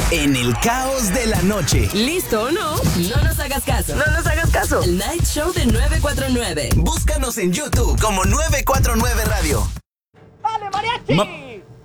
en el caos de la noche. ¿Listo o no? No nos hagas caso. No nos hagas caso. El Night Show de 949. Búscanos en YouTube como 949 Radio. ¡Dale, mariachi!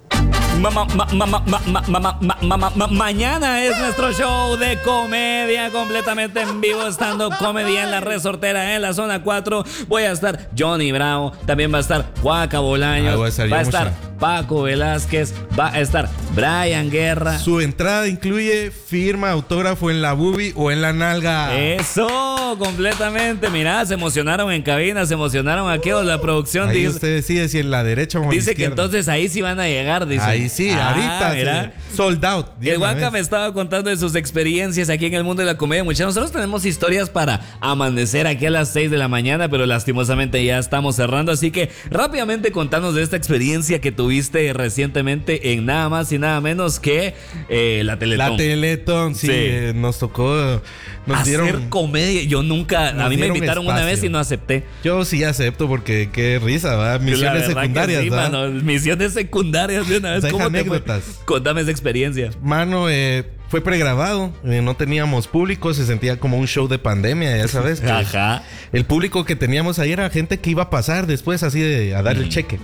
Mañana es nuestro show de comedia completamente en vivo, estando comedia en la Resortera, en la zona 4. Voy a estar Johnny Bravo, también va a estar Juaca Bolaños, va a estar Paco Velázquez, va a estar Brian Guerra. Su entrada incluye firma, autógrafo en la boobie o en la nalga. Eso, completamente. Mirá, se emocionaron en cabina, se emocionaron aquellos, la producción. Ahí dice, usted decide si en la derecha o en la dice izquierda. Que entonces ahí sí van a llegar, dice. Ahí sí, ahorita mira. Sold out. El Juaca me estaba contando de sus experiencias aquí en el mundo de la comedia. Muchachos, nosotros tenemos historias para amanecer aquí a las 6 de la mañana, pero lastimosamente ya estamos cerrando. Así que rápidamente contanos de esta experiencia que tuviste recientemente en nada más y nada menos que la Teletón. La Teletón, sí. Nos tocó. Nos hacer dieron comedia. Yo nunca. A mí me invitaron espacio. Una vez y no acepté. Yo sí acepto porque qué risa, ¿verdad? Misiones secundarias, sí, ¿verdad? Mano, misiones secundarias de una vez. ¿Cómo anécdotas? Contame esa experiencia. Mano, fue pregrabado, no teníamos público, se sentía como un show de pandemia, ya sabes. Ajá. El público que teníamos ahí era gente que iba a pasar después así a dar el cheque.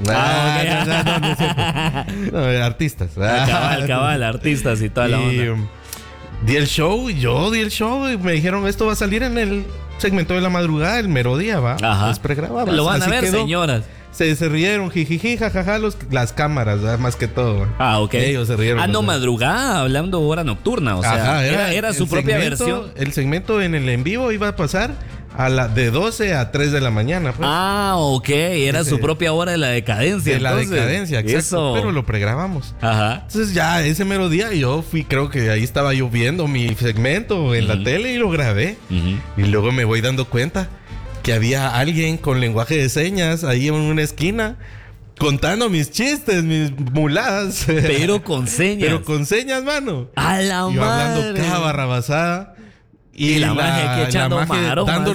Artistas. Cabal, artistas y toda la onda. Di el show y me dijeron, esto va a salir en el segmento de la madrugada, el mero día, ¿va? Ajá. Es pregrabado. Lo van a ver, señoras. Se rieron, jijiji, jajaja, las cámaras, ¿verdad? Más que todo. Ok. Ellos se rieron. No, madrugada, hablando hora nocturna, o sea, ajá, era su propia versión. El segmento en el en vivo iba a pasar de 12 a 3 de la mañana. Pues. Ok, era su propia hora de la decadencia. De entonces, la decadencia, exacto. Eso. Pero lo pregrabamos. Ajá. Entonces ya ese mero día yo fui, creo que ahí estaba yo viendo mi segmento en la tele y lo grabé. Y luego me voy dando cuenta que había alguien con lenguaje de señas ahí en una esquina contando mis chistes, mis muladas. Pero con señas. Pero con señas, mano. A la madre. Yo hablando cada barrabasada. Y la magia que echando maromas.